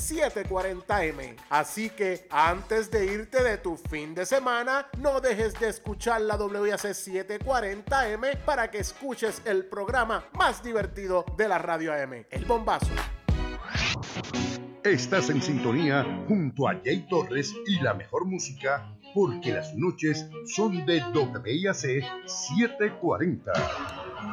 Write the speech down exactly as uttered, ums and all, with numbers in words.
setecientos cuarenta eme. Así que antes de irte de tu fin de semana, no dejes de escuchar la W A C setecientos cuarenta eme para que escuches el programa más divertido de la radio A M, El Bombazo. Estás en sintonía junto a Jay Torres y la mejor música, porque las noches son de W A C setecientos cuarenta.